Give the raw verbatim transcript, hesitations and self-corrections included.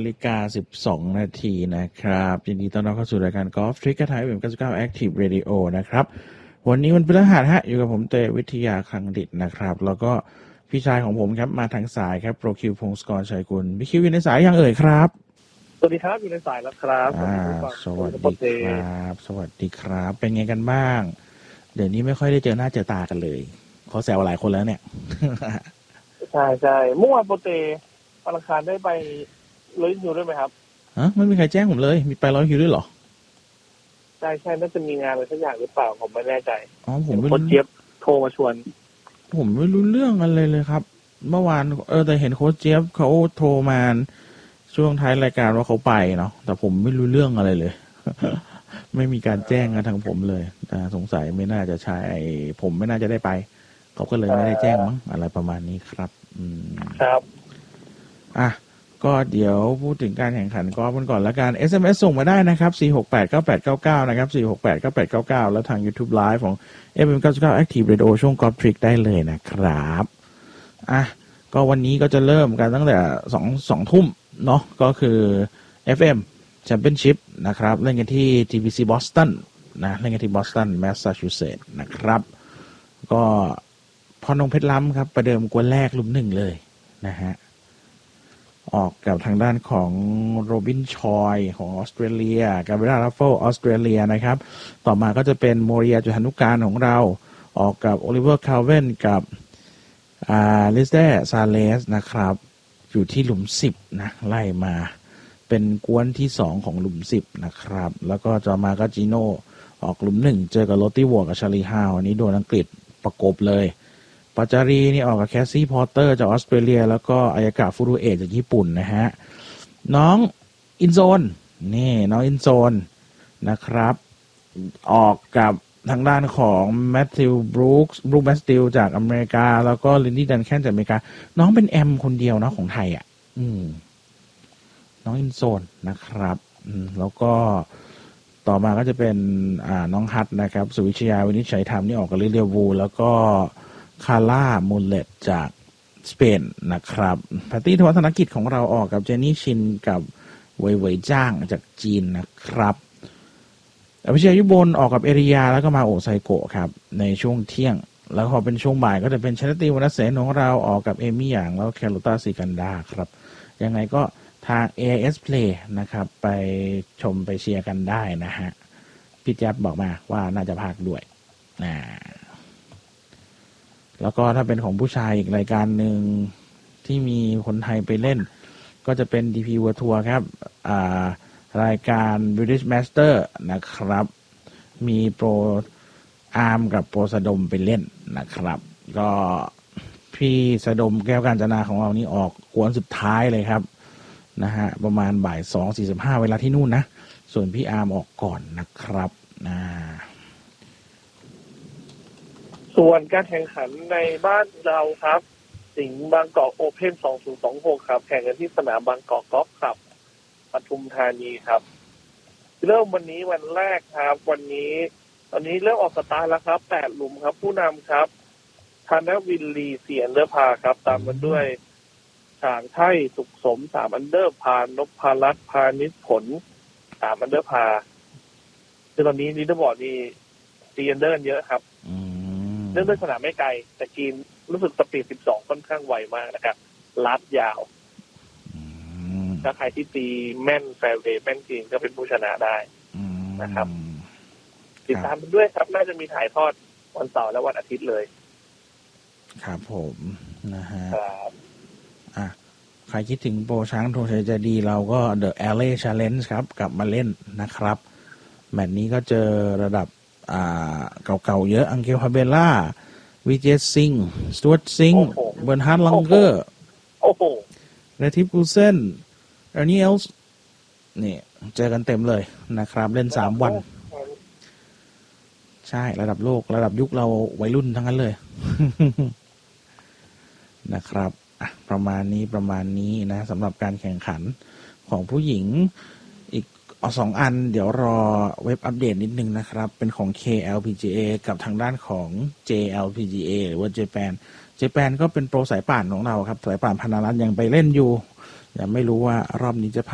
ฬิกาสิบสองนาทีนะครับยินดีต้อนรับเข้าสู่รายการกอล์ฟทริกเกอร์ไทยเว็บเก้าสิบเก้า Active Radio นะครับวันนี้วันพฤหัสฮะอยู่กับผมเตวิทยาคลังดิษฐ์นะครับแล้วก็พี่ชายของผมครับมาทางสายครับโปรคิวพงศกรชัยกุลพี่คิวอยู่ในสายยังเอ่ยครับสวัสดีครับอยู่ในสายแล้วครับอ่าสวัสดีครับสวัสดีครับเป็นไงกันบ้างเดี๋ยวนี้ไม่ค่อยได้เจอหน้าเจอตากันเลยเขาแซวหลายคนแล้วเนี่ยใช่ใช่เมื่อวานโปรเตวันอังคารได้ไปร้อยฮิวด้วยไหมครับฮะไม่มีใครแจ้งผมเลยมีไปร้อยฮิวด้วยเหรอใช่ใช่น่าจะมีงานอะไรสักอย่างหรือเปล่าผมไม่แน่ใจอ๋อผมไม่รู้โค้ชเจี๊ยบโทรมาชวนผมไม่รู้เรื่องอะไรเลยครับเมื่อวานเออแต่เห็นโค้ชเจี๊ยบเขาโทรมาช่วงท้ายรายการว่าเขาไปเนาะแต่ผมไม่รู้เรื่องอะไรเลย ไม่มีการแจ้งกันทางผมเลยแต่สงสัยไม่น่าจะใช่ผมไม่น่าจะได้ไปเขาก็เลยไม่ได้แจ้งมั้งอะไรประมาณนี้ครับอืมครับอ่ะก็เดี๋ยวพูดถึงการแข่งขันกอล์ฟกันก่อนละกัน เอส เอ็ม เอส ส่งมาได้นะครับสี่ หก แปด เก้า แปด เก้า เก้านะครับสี่ หก แปด เก้า แปด เก้า เก้าแล้วทาง YouTube Live ของ เอฟ เอ็ม เก้าสิบเก้า Active Radio ช่วง Golf Trick ได้เลยนะครับอ่ะก็วันนี้ก็จะเริ่มกันตั้งแต่สอง สองทุ่มเนาะก็คือ เอฟ เอ็ม Championship นะครับเล่นกันที่ ที พี ซี Boston นะเล่นกันที่ Boston Massachusetts นะครับก็พรนงเพชรล้ำครับประเดิมกวนแรกหลุมหนึ่งเลยนะฮะออกกับทางด้านของโรบินชอยของออสเตรเลียกาเบรียล รัฟเฟิลออสเตรเลียนะครับต่อมาก็จะเป็นโมเรียจุฑานุการของเราออกกับโอลิเวอร์คาลเวนกับอ่าลิสเต้ซาเลสนะครับอยู่ที่หลุมสิบนะไล่มาเป็นกวนที่สองของหลุมสิบนะครับแล้วก็ต่อมาก็จีโน่ออกหลุมหนึ่งเจอกับโรตี้วอร์กับชาลีฮาวอันนี้โดนอังกฤษประกบเลยปาจารีนี่ออกกับแคสซี่พอร์เตอร์จากออสเตรเลียแล้วก็อายากะฟุรุเอะจากญี่ปุ่นนะฮะน้องอินโซนนี่น้องอินโซนนะครับออกกับทางด้านของแมทธิวบรูคส์บรูคแมทธิวจากอเมริกาแล้วก็ลินดี้ดันแคนจากอเมริกาน้องเป็นแอมคนเดียวนะของไทยอ่ะอืมน้องอินโซนนะครับอืมแล้วก็ต่อมาก็จะเป็นอ่าน้องฮัทนะครับสุวิชยาวินิจฉัยธรรมนี่ออกกับลิเลียวูแล้วก็คาร่ามูลเลตจากสเปนนะครับแพตตี้ธวัฒนกิจของเราออกกับเจนนี่ชินกับเว่ยเว่ยจ้างจากจีนนะครับอภิเชษยุบลออกกับเอริยาแล้วก็มาโอไซโกะครับในช่วงเที่ยงแล้วพอเป็นช่วงบ่ายก็จะเป็นชนตีวรรณเสนของเราออกกับเอมี่หยางแล้วแคโรต้าซิกันดาครับยังไงก็ทาง เอ ไอ เอส Play นะครับไปชมไปเชียร์กันได้นะฮะพี่จับบอกมาว่าน่าจะพากด้วยนะแล้วก็ถ้าเป็นของผู้ชายอีกรายการหนึ่งที่มีคนไทยไปเล่นก็จะเป็น ดี พี World Tour ครับอ่ารายการ British Master นะครับมีโปรอาร์มกับโปรสะดมไปเล่นนะครับก็พี่สะดมแก้วกาญจนาของเรานี่ออกกวนสุดท้ายเลยครับนะฮะประมาณบ่าย สองสี่สิบห้า เวลาที่นู่นนะส่วนพี่อาร์มออกก่อนนะครับอ่าส่วนการแข่งขันในบ้านเราครับสิงห์บางกอกโอเพ่นสองพันยี่สิบหกครับแข่งกันที่สนามบางกอกกอล์ฟคลับปทุมธานีครับเริ่มวันนี้วันแรกครับวันนี้ตอนนี้เริ่มออกสตาร์ทแล้วครับแปดหลุมครับผู้นำครับธนวินลีเสียนเลือพาครับตามมาด้วยฉางไท่สุขสมสามอันเดอร์พานพพารัตน์พานิชผลสามอันเดอร์พาคือตอนนี้ลีดเดอร์บอร์ดนี่ตีอันเดอร์เยอะครับเนื่องด้วยสนามไม่ไกลแต่จีนรู้สึกสปีดสิบสองค่อนข้างไวมากนะครับลัดยาวถ้าใครที่ตีแม่นแฟร์เวย์แม่นจริงก็เป็นผู้ชนะได้นะครับติดตามกันด้วยครับน่าจะมีถ่ายทอดวันเสาร์และวันอาทิตย์เลยครับผมนะฮะครับอ่ะใครคิดถึงโปรช้างธงชัยใจดีเราก็ The แอล เอ Challenge ครับกลับมาเล่นนะครับแมตช์นี้ก็เจอระดับอ่าเก่าๆเยอะอังเกลฮาเบล่าวิเจตซิงสตูartซิงเบิร์นฮาร์ดลังเกอร์โอ้โหเรทิปกูเซนเออร์นีเอลส์นี่เจอกันเต็มเลยนะครับเล่นสามวันใช่ระดับโลกระดับยุคเราวัยรุ่นทั้งนั้นเลย นะครับอ่ะประมาณนี้ประมาณนี้นะสำหรับการแข่งขันของผู้หญิงอีกสองอันเดี๋ยวรอเว็บอัปเดตนิดนึงนะครับเป็นของ เค แอล พี จี เอ กับทางด้านของ เจ แอล พี จี เอ หรือว่า Japan Japan ก็เป็นโปรสายป่านของเราครับสายป่านพนารัตน์ยังไปเล่นอยู่ยังไม่รู้ว่ารอบนี้จะผ่าน